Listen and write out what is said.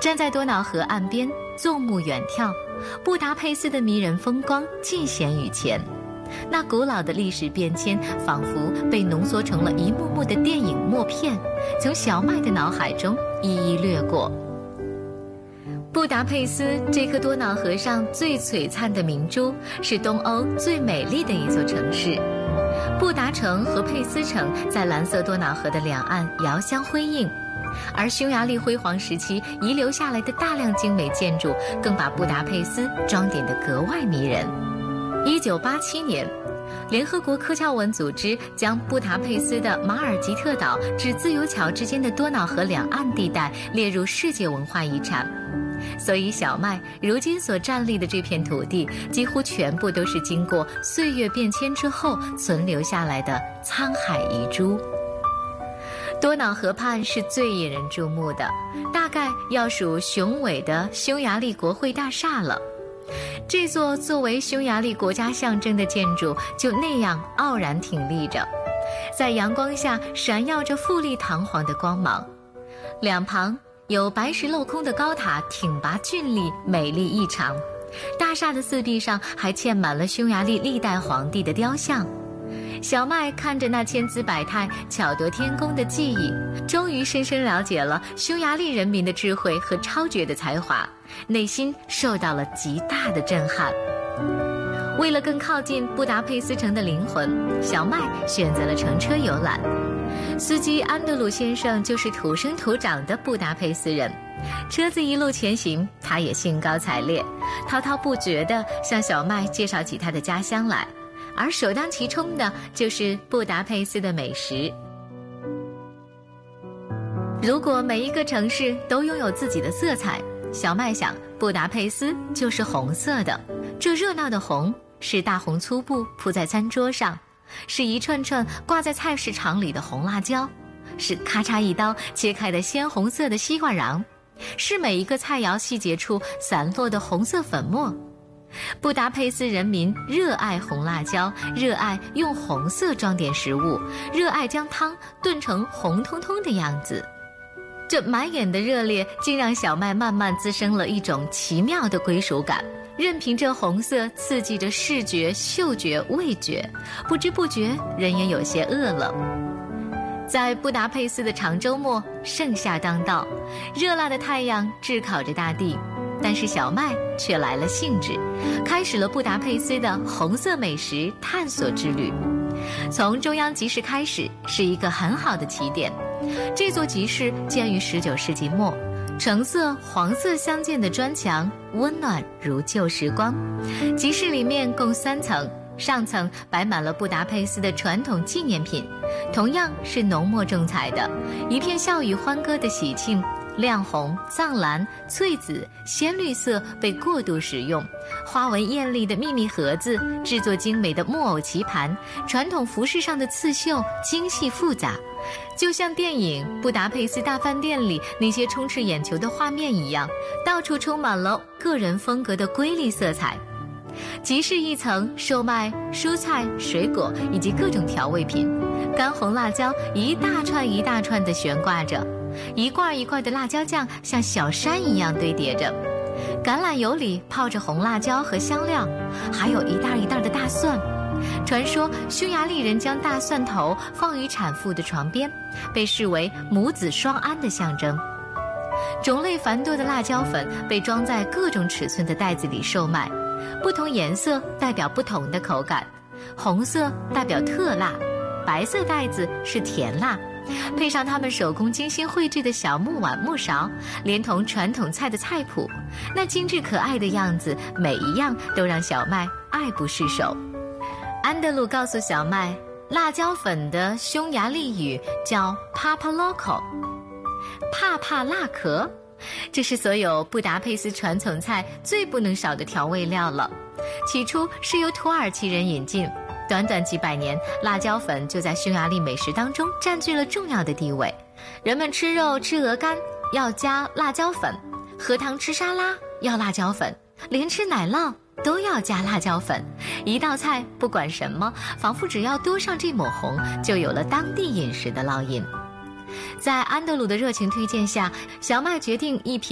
站在多瑙河岸边，纵目远眺，布达佩斯的迷人风光尽显于前。那古老的历史变迁仿佛被浓缩成了一幕幕的电影默片，从小麦的脑海中一一掠过。布达佩斯这颗多瑙河上最璀璨的明珠，是东欧最美丽的一座城市。布达城和佩斯城在蓝色多瑙河的两岸遥相辉映，而匈牙利辉煌时期遗留下来的大量精美建筑，更把布达佩斯装点得格外迷人。1987年，联合国科教文组织将布达佩斯的马尔吉特岛至自由桥之间的多瑙河两岸地带列入世界文化遗产。所以小麦如今所站立的这片土地，几乎全部都是经过岁月变迁之后存留下来的沧海遗珠。多瑙河畔是最引人注目的，大概要数雄伟的匈牙利国会大厦了。这座作为匈牙利国家象征的建筑就那样傲然挺立着，在阳光下闪耀着富丽堂皇的光芒。两旁有白石镂空的高塔，挺拔峻丽，美丽异常。大厦的四壁上还嵌满了匈牙利历代皇帝的雕像。小麦看着那千姿百态、巧夺天工的技艺，终于深深了解了匈牙利人民的智慧和超绝的才华，内心受到了极大的震撼。为了更靠近布达佩斯城的灵魂，小麦选择了乘车游览。司机安德鲁先生就是土生土长的布达佩斯人，车子一路前行，他也兴高采烈，滔滔不绝地向小麦介绍起他的家乡来，而首当其冲的就是布达佩斯的美食。如果每一个城市都拥有自己的色彩，小麦想，布达佩斯就是红色的。这热闹的红，是大红粗布铺在餐桌上，是一串串挂在菜市场里的红辣椒，是咔嚓一刀切开的鲜红色的西瓜瓤，是每一个菜肴细节处散落的红色粉末。布达佩斯人民热爱红辣椒，热爱用红色装点食物，热爱将汤炖成红彤彤的样子。这满眼的热烈竟让小麦慢慢滋生了一种奇妙的归属感，任凭这红色刺激着视觉、嗅觉、味觉，不知不觉人也有些饿了。在布达佩斯的长周末，盛夏当道，热辣的太阳炙烤着大地，但是小麦却来了兴致，开始了布达佩斯的红色美食探索之旅。从中央集市开始是一个很好的起点。这座集市建于19世纪末，橙色、黄色相间的砖墙，温暖如旧时光。集市里面共3层，上层摆满了布达佩斯的传统纪念品，同样是浓墨重彩的，一片笑语欢歌的喜庆。亮红、藏蓝、翠紫、鲜绿色被过度使用，花纹艳丽的秘密盒子，制作精美的木偶棋盘，传统服饰上的刺绣精细复杂，就像电影《布达佩斯大饭店》里那些充斥眼球的画面一样，到处充满了个人风格的瑰丽色彩。集市一层售卖蔬菜、水果以及各种调味品，干红辣椒一大串一大串地悬挂着，一罐一罐的辣椒酱像小山一样堆叠着，橄榄油里泡着红辣椒和香料，还有一袋一袋的大蒜。传说匈牙利人将大蒜头放于产妇的床边，被视为母子双安的象征。种类繁多的辣椒粉被装在各种尺寸的袋子里售卖，不同颜色代表不同的口感，红色代表特辣，白色袋子是甜辣，配上他们手工精心绘制的小木碗木勺，连同传统菜的菜谱，那精致可爱的样子，每一样都让小麦爱不释手。安德鲁告诉小麦，辣椒粉的匈牙利语叫 Papaloco， 帕帕辣壳，这是所有布达佩斯传统菜最不能少的调味料了。起初是由土耳其人引进，短短几百年，辣椒粉就在匈牙利美食当中占据了重要的地位。人们吃肉吃鹅肝要加辣椒粉，喝汤吃沙拉要辣椒粉，连吃奶酪都要加辣椒粉。一道菜不管什么，仿佛只要多上这抹红，就有了当地饮食的烙印。在安德鲁的热情推荐下，小麦决定一瓶